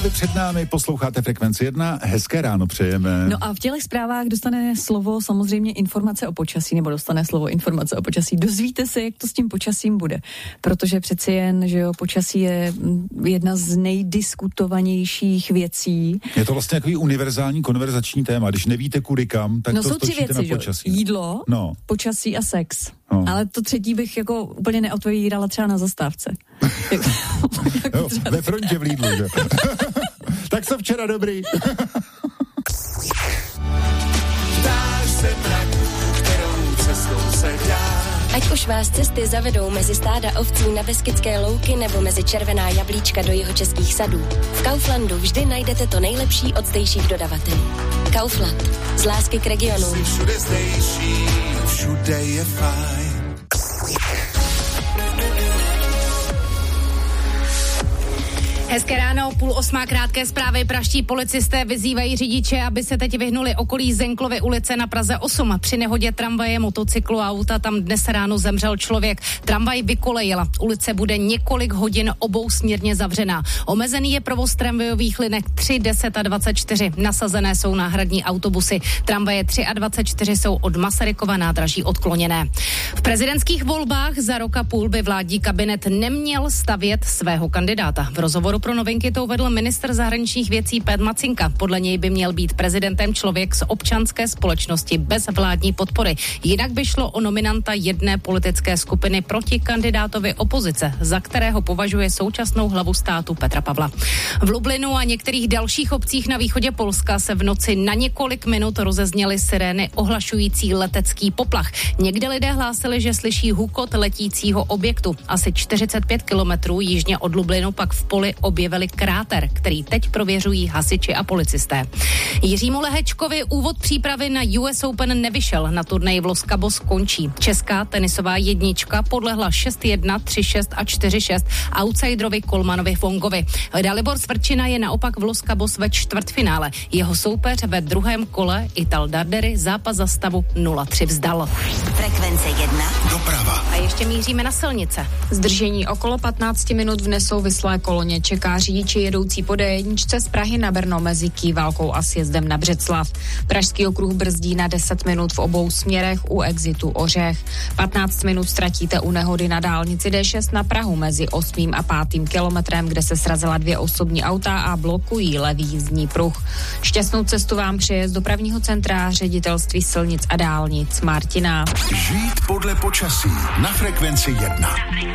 Před námi posloucháte Frekvenci 1, hezké ráno přejeme. No a v těchto zprávách dostane slovo samozřejmě informace o počasí, nebo dostane slovo informace o počasí. Dozvíte se, jak to s tím počasím bude, protože přeci jen, že jo, počasí je jedna z nejdiskutovanějších věcí. Je to vlastně takový univerzální konverzační téma, když nevíte kudy kam, tak no, to jsou tři věci, na počasí. Jídlo, počasí a sex. No. Ale to třetí bych jako úplně neotvírala třeba na zastávce. Jo, ve frontě v Lidlu, že? Tak co včera dobrý. Dáš se mrak, kterou cestou se dá. Ať už vás cesty zavedou mezi stáda ovcí na Beskydské louky nebo mezi červená jablíčka do jihočeských sadů, v Kauflandu vždy najdete to nejlepší od zdejších dodavatelů. Kaufland. Z lásky k regionům. Jsi všude zdejší, všude je fajn. Hezké ráno, 7:30 krátké zprávy. Pražští policisté vyzývají řidiče, aby se teď vyhnuli okolí Zenklovy ulice na Praze 8. Při nehodě tramvaje, motocyklu a auta tam dnes ráno zemřel člověk. Tramvaj vykolejila. Ulice bude několik hodin obousměrně zavřená. Omezený je provoz tramvajových linek 3, 10 a 24. Nasazené jsou náhradní autobusy. Tramvaje 3 a 24 jsou od Masarykova nádraží odkloněné. V prezidentských volbách za rok a půl by vládní kabinet neměl stavět svého kandidáta. V rozhovoru pro Novinky to uvedl ministr zahraničních věcí Pet Macinka. Podle něj by měl být prezidentem člověk z občanské společnosti bez vládní podpory. Jinak by šlo o nominanta jedné politické skupiny proti kandidátovi opozice, za kterého považuje současnou hlavu státu Petra Pavla. V Lublinu a některých dalších obcích na východě Polska se v noci na několik minut rozezněly sirény ohlašující letecký poplach. Někde lidé hlásili, že slyší hukot letícího objektu. Asi 45 kilometrů jižně od Lublinu pak v poli objevili kráter, který teď prověřují hasiči a policisté. Jiřímu Lehečkovi úvod přípravy na US Open nevyšel. Na turnaji v Los Cabos končí. Česká tenisová jednička podlehla 6-1, 3-6 a 4-6 outsiderovi Kolmanovi Fongovi. Dalibor Svrčina je naopak v Los Cabos ve čtvrtfinále. Jeho soupeř ve druhém kole Ital Dardery zápas za stavu 0-3 vzdal. Frekvence 1. Doprava. A ještě míříme na silnice. Zdržení okolo 15 minut v nesouvislé koloně čeká řidiči jedoucí po D1 z Prahy na Brno mezi Kývalkou a sjezdem na Břeclav. Pražský okruh brzdí na 10 minut v obou směrech u exitu Ořech. 15 minut ztratíte u nehody na dálnici D6 na Prahu mezi 8. a 5. kilometrem, kde se srazila 2 osobní auta a blokují levý jízdní pruh. Šťastnou cestu vám přeje z dopravního centra Ředitelství silnic a dálnic Martina. Žít podle počasí na Frekvenci 1.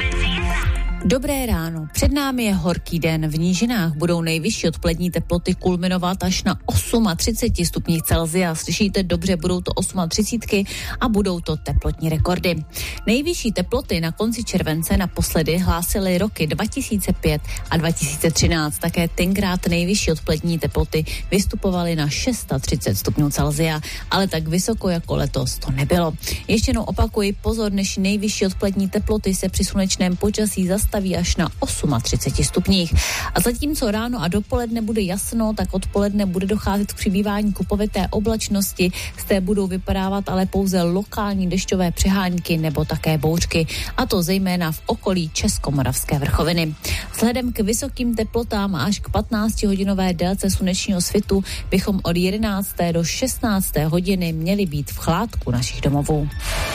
Dobré ráno. Před námi je horký den. V nížinách budou nejvyšší odpolední teploty kulminovat až na 38 stupních Celsia. Slyšíte dobře, budou to 38 a budou to teplotní rekordy. Nejvyšší teploty na konci července naposledy hlásily roky 2005 a 2013. Také tenkrát nejvyšší odpolední teploty vystupovaly na 630 stupňů Celsia, ale tak vysoko jako letos to nebylo. Ještě jednou opakuji, pozor, dnešní nejvyšší odpolední teploty se při slunečném počasí zastaví až na 38 stupních. A zatímco ráno a dopoledne bude jasno, tak odpoledne bude docházet k přibývání kupovité oblačnosti, z té budou vypadávat ale pouze lokální dešťové přehánky nebo také bouřky, a to zejména v okolí Českomoravské vrchoviny. Vzhledem k vysokým teplotám až k 15-hodinové délce slunečního svitu bychom od 11. do 16. hodiny měli být v chládku našich domovů.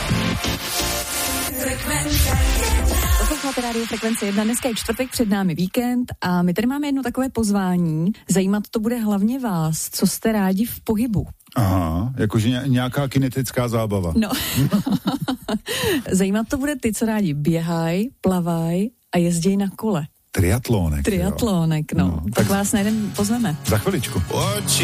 Posloucháte rádio Frekvence 1, dneska je čtvrtek, před námi víkend a my tady máme jedno takové pozvání. Zajímat to bude hlavně vás, co jste rádi v pohybu. Aha, jakože nějaká kinetická zábava. No, zajímat to bude ty, co rádi běhají, plavají a jezdí na kole. Triatlonek. No. Tak vás na jeden pozveme. Za chviličku.